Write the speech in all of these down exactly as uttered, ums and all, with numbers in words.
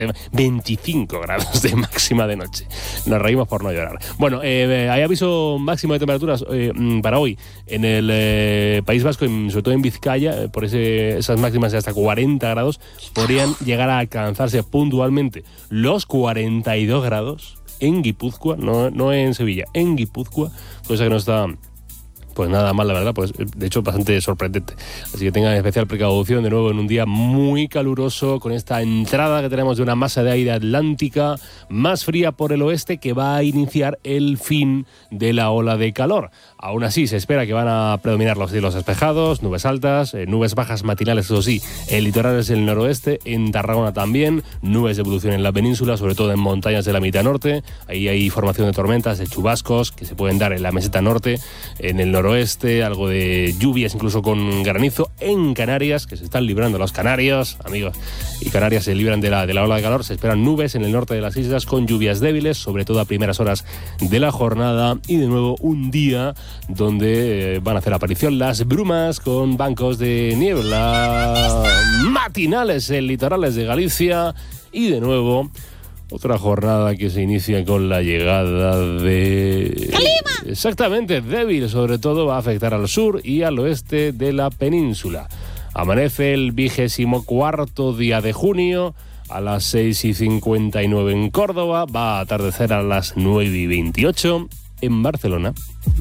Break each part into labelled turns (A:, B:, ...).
A: veinticinco grados de máxima de noche. Nos reímos por no llorar. Bueno, eh, hay aviso máximo de temperaturas eh, para hoy en el eh, País Vasco, y sobre todo en Vizcaya, por ese, esas máximas de hasta cuarenta grados, podrían llegar a alcanzarse puntualmente los cuarenta y dos grados en Guipúzcoa, no, no en Sevilla, en Guipúzcoa, cosa que no está... Pues nada mal, la verdad, pues de hecho bastante sorprendente. Así que tengan especial precaución de nuevo en un día muy caluroso, con esta entrada que tenemos de una masa de aire atlántica más fría por el oeste, que va a iniciar el fin de la ola de calor. Aún así, se espera que van a predominar los cielos despejados, nubes altas, eh, nubes bajas matinales, eso sí, en litorales del noroeste, en Tarragona también, nubes de evolución en la península, sobre todo en montañas de la mitad norte. Ahí hay formación de tormentas, de chubascos que se pueden dar en la meseta norte, en el noroeste, algo de lluvias incluso con granizo en Canarias, que se están librando los canarios, amigos, y Canarias se libran de la, de la ola de calor. Se esperan nubes en el norte de las islas con lluvias débiles, sobre todo a primeras horas de la jornada, y de nuevo un día donde eh, van a hacer aparición las brumas con bancos de niebla matinales en litorales de Galicia, y de nuevo otra jornada que se inicia con la llegada de... ¡Calima! Exactamente, débil, sobre todo va a afectar al sur y al oeste de la península. Amanece el vigésimo cuarto día de junio a las seis y cincuenta y nueve en Córdoba, va a atardecer a las nueve y veintiocho en Barcelona.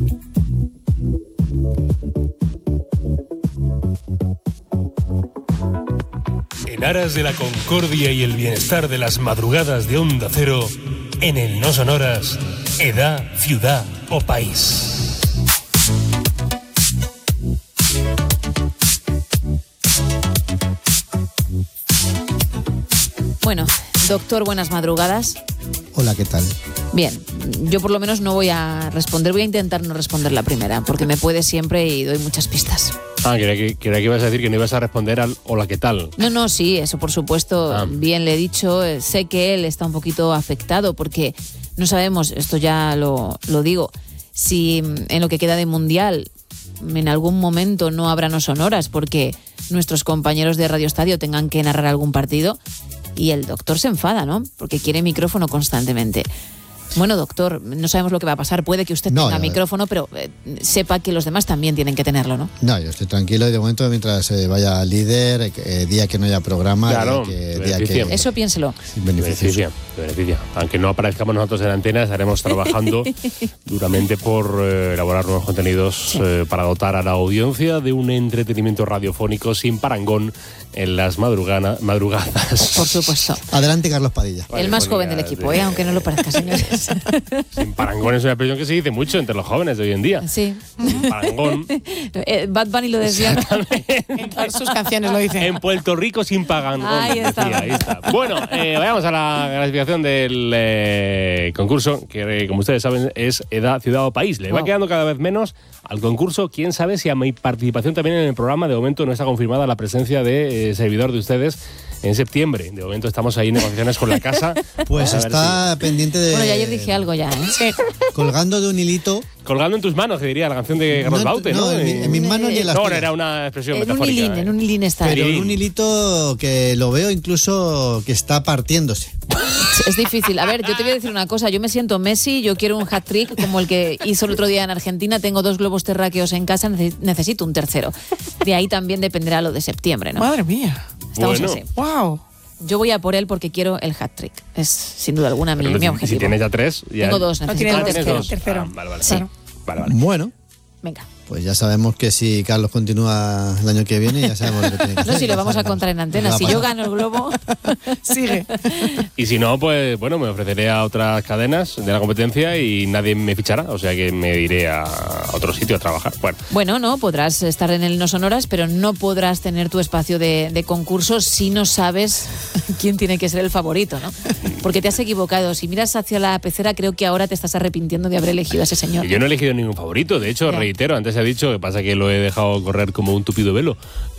A: En aras de la concordia y el bienestar de las madrugadas de Onda Cero, en el No Sonoras, edad, ciudad o país.
B: Bueno, doctor, buenas madrugadas.
C: Hola, ¿qué tal?
B: Bien, yo por lo menos no voy a responder, voy a intentar no responder la primera, porque me puede siempre y doy muchas pistas.
A: Ah, creía que, creía que ibas a decir que no ibas a responder al hola, ¿qué tal?
B: No, no, sí, eso por supuesto, ah. Bien le he dicho. Sé que él está un poquito afectado porque no sabemos, esto ya lo, lo digo, si en lo que queda de Mundial en algún momento no habrá no sonoras porque nuestros compañeros de Radio Estadio tengan que narrar algún partido y el doctor se enfada, ¿no? Porque quiere micrófono constantemente. Bueno, doctor, no sabemos lo que va a pasar. Puede que usted no, tenga micrófono, pero eh, sepa que los demás también tienen que tenerlo, ¿no?
C: No, yo estoy tranquilo y de momento mientras eh, vaya líder, eh, día que no haya programa,
A: claro,
C: que, día que...
B: Eso piénselo.
A: Beneficia, beneficia. Aunque no aparezcamos nosotros en la antena, estaremos trabajando duramente por eh, elaborar nuevos contenidos, sí. eh, para dotar a la audiencia de un entretenimiento radiofónico sin parangón en las madrugana, madrugadas.
B: Por supuesto.
C: Adelante, Carlos Padilla.
B: El más joven del equipo, ¿eh? Aunque no lo parezca, señores.
A: Sin parangón es una expresión que se dice mucho entre los jóvenes de hoy en día.
B: Sí.
A: Sin parangón.
B: Eh, Bad Bunny lo decía. En todas sus canciones lo dice.
A: En Puerto Rico sin parangón.
B: Ahí está.
A: Decía, ahí está. Bueno, eh, vayamos a la clasificación del eh, concurso, que eh, como ustedes saben es edad, ciudad o país. Le wow. va quedando cada vez menos al concurso. Quién sabe si a mi participación también en el programa de momento no está confirmada la presencia de eh, servidor de ustedes en septiembre. De momento estamos ahí en negociaciones con la casa.
C: Pues está si... pendiente de...
B: Bueno, ya ayer dije algo ya, ¿eh? Sí.
C: Colgando de un hilito.
A: Colgando en tus manos, que diría la canción de Carlos no, Baute, ¿no?
C: No, en, mi, en mis manos y en las
A: No,
C: tuyas.
A: era una expresión
B: en
A: metafórica.
B: Un hilín,
A: ¿eh?
B: En un hilín está.
C: Pero en un hilito que lo veo incluso que está partiéndose.
B: Es difícil. A ver, yo te voy a decir una cosa. Yo me siento Messi, yo quiero un hat-trick como el que hizo el otro día en Argentina. Tengo dos globos terráqueos en casa, necesito un tercero. De ahí también dependerá lo de septiembre, ¿no?
D: Madre mía.
B: Estamos
A: bueno.
B: así.
D: Wow.
B: Yo voy a por él porque quiero el hat-trick. Es sin duda alguna mi,
A: Pero
B: mi objetivo.
A: Si tienes ya tres... Ya...
B: Tengo dos, necesito
D: no,
B: el tercero.
D: Dos. tercero.
A: Ah, vale, vale.
B: Sí.
A: Vale, vale.
C: Bueno.
B: Venga.
C: Pues ya sabemos que si Carlos continúa el año que viene, ya sabemos lo que tiene que hacer.
B: No, si lo vamos a contar en antena. Si yo gano el globo,
D: sigue.
A: Y si no, pues bueno, me ofreceré a otras cadenas de la competencia y nadie me fichará. O sea que me iré a otro sitio a trabajar. Bueno,
B: bueno no, podrás estar en el No Sonoras, pero no podrás tener tu espacio de, de concurso si no sabes quién tiene que ser el favorito, ¿no? Porque te has equivocado. Si miras hacia la pecera, creo que ahora te estás arrepintiendo de haber elegido a ese señor.
A: Yo no he elegido ningún favorito. De hecho, ya. reitero, antes he dicho, que pasa que lo he dejado correr como un tupido velo,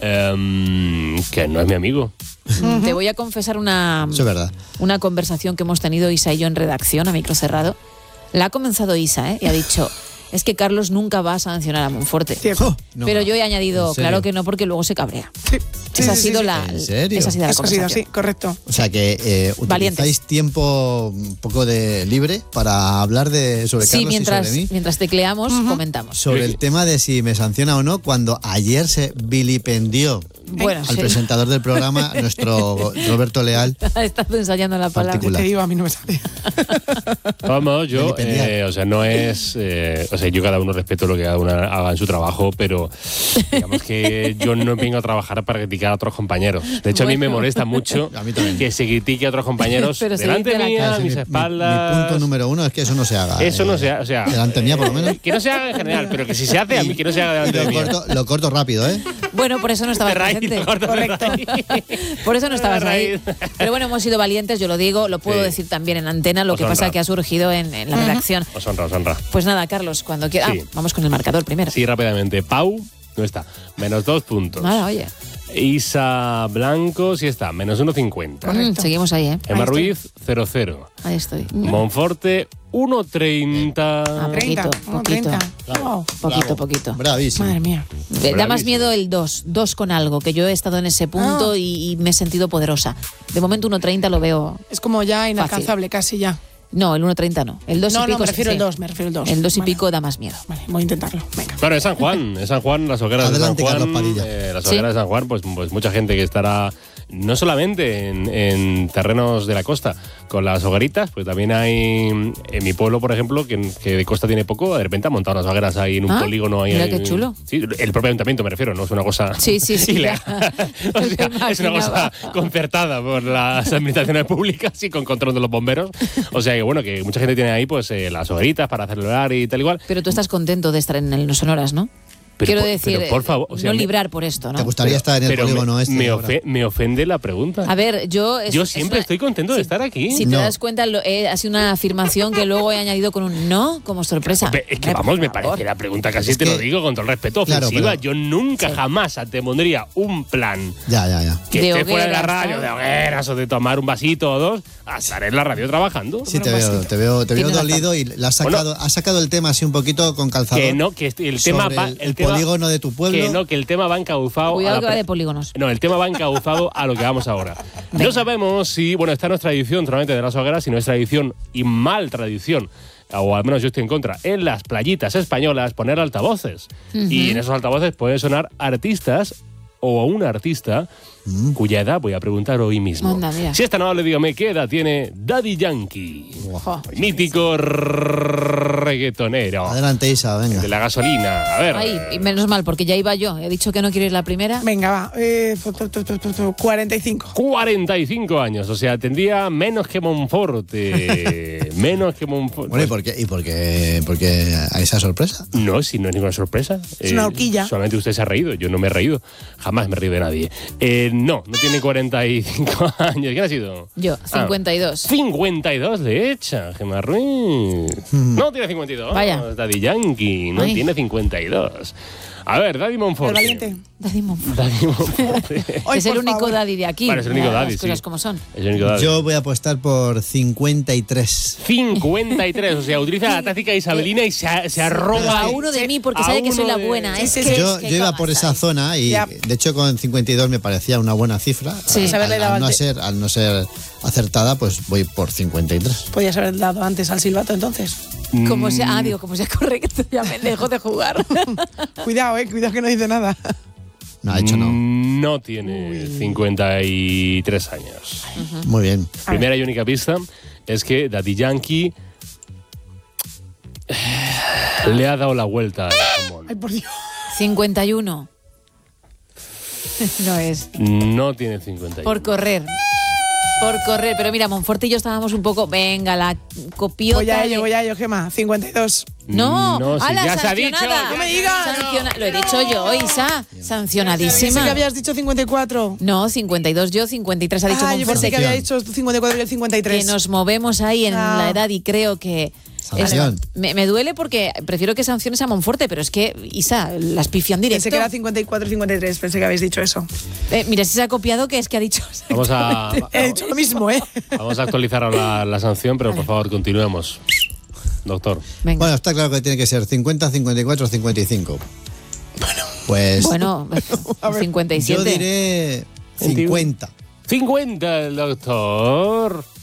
A: um, que no es mi amigo.
B: Uh-huh. Te voy a confesar una,
C: Eso es verdad.
B: una conversación que hemos tenido Isa y yo en redacción a micro cerrado. La ha comenzado Isa, ¿eh? Y ha dicho, es que Carlos nunca va a sancionar a Monforte.
C: Oh, no,
B: pero yo he añadido,
C: ¿en serio?
B: claro que no, porque luego se cabrea.
D: Sí, sí,
B: esa,
D: sí,
B: ha sido
D: sí,
B: la,
C: ¿En serio?
B: esa ha sido la
D: Eso ha sido
B: conversación.
D: así, correcto.
C: O sea que eh, utilizáis
B: Valientes.
C: tiempo un poco de libre para hablar de sobre
B: Sí,
C: Carlos
B: mientras,
C: y sobre mí.
B: mientras tecleamos,
D: Ujú.
B: comentamos.
C: Sobre el tema de si me sanciona o no, cuando ayer se vilipendió
B: Bueno,
C: al
B: sí.
C: presentador del programa, nuestro Roberto Leal.
B: Estás ensayando la palabra.
C: Particular.
D: Te digo, a mí no me sale.
A: Vamos, yo,
C: Vilipendiar.
A: eh, o sea, no es, eh, o sea, yo cada uno respeto lo que cada uno haga en su trabajo, pero digamos que yo no vengo a trabajar para criticar a otros compañeros. De hecho, a mí me
B: Bueno.
A: molesta mucho
C: A mí también.
A: que se critique a otros compañeros
B: Pero se
A: delante
B: dice la
A: mía,
B: cara.
A: a mis
C: Mi- mi-
A: espaldas.
C: Mi, punto número uno es que eso no se haga.
A: Eso no
C: eh,
A: se hace, o sea,
C: delante mía, por lo menos.
A: que no se haga en general, pero que si se hace, a mí que no se haga
C: Y
A: delante de
C: lo
A: mí.
C: corto, lo corto rápido, ¿eh?
B: Bueno, por eso no estaba
A: De raíz,
B: presente.
A: lo corto de
D: Correcto.
A: raíz.
B: Por eso no estabas
A: De
B: ahí.
A: raíz.
B: Pero bueno, hemos sido valientes, yo lo digo, lo puedo
A: Sí.
B: decir también en antena, lo
A: Os
B: que pasa
A: honra.
B: que ha surgido en, en la redacción.
A: Os honra, os honra.
B: Pues nada, Carlos, cuando quieras.
A: Sí.
B: Ah, vamos con el marcador primero.
A: Sí, rápidamente. Pau, no está. Menos dos puntos.
B: Nada, oye.
A: Isa Blanco, sí está. Menos uno cincuenta.
B: Mm, seguimos ahí, ¿eh?
A: Emma
D: Ahí estoy.
A: Ruiz, cero cero.
B: Ahí estoy.
A: Monforte, uno treinta.
B: Ah,
D: treinta,
B: poquito,
D: uno
B: poquito.
D: treinta. Wow.
B: Poquito,
C: Bravo.
B: poquito.
C: Bravísimo.
D: Madre mía.
B: Eh, Da más
A: Bravísimo.
B: miedo el dos, dos con algo, que yo he estado en ese punto
D: Ah.
B: y, y me he sentido poderosa. De momento uno treinta lo veo.
D: Es como ya inalcanzable, casi ya.
B: No, el uno treinta no. El dos
D: No,
B: y pico
D: no, me
B: sí,
D: refiero
B: sí.
D: al dos, me refiero al dos.
B: El dos y
D: Vale.
B: pico da más miedo.
D: Vale, voy a intentarlo. Venga.
A: Claro, es San Juan, es San Juan, las hogueras
C: Adelante,
A: de San
C: Carlos
A: Juan.
C: Padilla.
A: eh, las
B: Sí.
A: hogueras de San Juan, pues, pues mucha gente que estará no solamente en, en terrenos de la costa con las hogueritas, pues también hay en mi pueblo, por ejemplo, que, que de costa tiene poco, de repente han montado unas hogueras ahí en un
B: Ah,
A: polígono. Ahí,
B: mira
A: ahí-
B: qué chulo.
A: Sí, el propio ayuntamiento me refiero, no es una cosa
B: Sí, sí, sí,
A: ilegal.
B: ya.
A: O
B: Me
A: sea, es una
B: imaginaba.
A: cosa concertada por las administraciones públicas y con control de los bomberos. O sea que bueno, que mucha gente tiene ahí pues eh, las hogueritas para celebrar y tal igual.
B: Pero tú estás contento de estar en el No Sonoras, ¿no?
A: Pero
B: Quiero
A: por-
B: decir,
A: pero por favor, o sea,
B: no
A: me-
B: librar por esto, ¿no?
C: ¿Te gustaría estar en el
A: Pero
C: polígono
A: me,
C: este?
A: me,
C: ahora?
A: ofe- me ofende la pregunta.
B: A ver, yo... es-
A: Yo
B: es
A: siempre
B: una-
A: estoy contento de estar aquí.
B: Si te
C: No.
B: das cuenta, lo- eh, ha sido una afirmación que luego he añadido con un no como sorpresa.
A: Hombre, es que
B: Hombre,
A: vamos,
B: por
A: me
B: favor.
A: parece la pregunta casi
C: Es
A: te lo
C: que-
A: digo con todo el respeto,
C: Claro,
A: ofensiva.
C: pero-
A: Yo nunca
B: Sí.
A: jamás te pondría un plan
C: Ya, ya, ya.
A: que
B: De
A: esté fuera de la
B: hogueras,
A: radio,
B: ¿no?
A: de hogueras o de tomar un vasito o dos, a estar en la radio trabajando.
C: Sí, te
D: un
C: veo,
D: vasito.
C: te veo, te veo
B: Tienes razón.
C: dolido y le has sacado, has sacado el tema así un poquito con calzador.
A: Que no, que este- el tema
C: sobre
A: va,
C: el,
A: el
C: el
A: tema-
C: polígono de tu pueblo.
A: Que no, que el tema va encauzado a
B: Cuidado
A: la
B: que va
A: pre-
B: de polígonos.
A: No, el tema va encauzado a lo que vamos ahora.
B: Venga.
A: No sabemos si, bueno, esta no es tradición solamente de las hogueras, sino es tradición y mal tradición, o al menos yo estoy en contra, en las playitas españolas poner altavoces. Y en esos altavoces pueden sonar artistas o a un artista cuya edad voy a preguntar hoy mismo.
B: Anda, mira.
A: Si esta no le dígame qué edad tiene Daddy Yankee,
B: Jo.
A: mítico reggaetonero
C: Adelante, Isa, venga.
A: de la gasolina. A ver.
B: Ay, y menos mal, porque ya iba yo. He dicho que no quiero ir la primera.
D: Venga, va. Eh, tu, tu, tu, tu, tu, tu, cuarenta y cinco.
A: cuarenta y cinco años, o sea, tendría menos que Monforte. menos que Monforte.
C: Bueno, ¿y por qué, y por qué, por qué a esa sorpresa?
A: No, si no es ninguna sorpresa.
D: Es una horquilla.
A: Solamente usted se ha reído, yo no me he reído. Jamás me he reído de nadie. Eh, no, no tiene cuarenta y cinco años. ¿Quién ha sido?
B: Yo,
A: Ah,
B: cincuenta y dos.
A: cincuenta y dos le echa, Gemma Ruiz. No tiene cincuenta y dos.
B: Vaya.
A: Daddy Yankee, no
B: Ay.
A: tiene cincuenta y dos. A ver, Daddy Monforte.
D: El valiente.
B: Daddy Monfort.
A: Daddy Monforte.
D: Ay,
B: Es el
D: por
B: único
D: favor.
B: daddy de aquí.
A: Vale, es el único
B: Las
A: daddy,
B: cosas
A: sí.
B: como son.
A: Es el único Daddy.
C: Yo voy a apostar por cincuenta y tres.
A: cincuenta y tres, o sea, utiliza la táctica isabelina y se, a- se arroba
B: A uno de mí porque
A: a
B: sabe que soy
A: uno
B: la
A: de-
B: buena.
D: Sí,
B: Es
D: sí,
B: que,
C: Yo,
B: es que
C: yo iba
B: ¿cómo
C: por esa
B: estáis?
C: zona y
D: Ya.
C: de hecho con cincuenta y dos me parecía una buena cifra.
B: Sí.
C: Al,
D: Haberle dado
C: al no
D: al-
C: ser, al no ser acertada, pues voy por cincuenta y tres.
D: Podías haber dado antes al silbato entonces.
B: Como sea, ah, digo, como sea correcto, ya me dejo de jugar.
D: Cuidado, eh, cuidado que no dice nada.
C: No, ha hecho no.
A: No tiene cincuenta y tres años.
C: Muy bien.
D: A ver.
A: Primera y única pista es que Daddy Yankee le ha dado la vuelta al jamón.
D: Ay, por Dios.
B: cincuenta y uno. No es.
A: No tiene cincuenta y uno.
B: Por correr. Por correr. Pero mira, Monforte y yo estábamos un poco. Venga, la copiota.
D: Voy a
B: de-
D: ello, voy a ello, Gema. cincuenta y dos.
B: No,
A: No, sí,
B: a la
A: ya se ha dicho,
B: sancionada.
A: ya
D: No me digas.
B: Sanciona- Lo he dicho yo, Isa.
D: Pensé
B: Sancionadísima.
D: que habías dicho cincuenta y cuatro.
B: No, cincuenta y dos yo, cincuenta y tres ha dicho
D: Ah, yo pensé
B: Monforte.
D: que había dicho cincuenta y cuatro y el cincuenta y tres.
B: Que nos movemos ahí en
D: Ah.
B: la edad y creo que...
C: Sanción.
B: es- me, me duele porque prefiero que sanciones a Monforte, pero es que, Isa, las pifian directo.
D: Pensé que era cincuenta y cuatro y cincuenta y tres. Pensé que habéis dicho eso.
B: Eh, mira, si se ha copiado, que es que ha dicho...
A: Vamos a,
D: He dicho lo mismo, ¿eh?
A: vamos a actualizar ahora la, la sanción, pero por favor continuemos. doctor.
B: Venga.
C: Bueno, está claro que tiene que ser cincuenta, cincuenta y cuatro, cincuenta y cinco. Bueno, pues
B: Bueno, cincuenta y siete.
C: yo diré cincuenta.
A: cincuenta el doctor.